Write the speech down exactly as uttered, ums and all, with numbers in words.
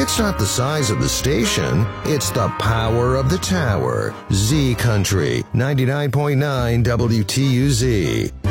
It's not the size of the station, it's the power of the tower. Z Country, ninety-nine point nine W T U Z.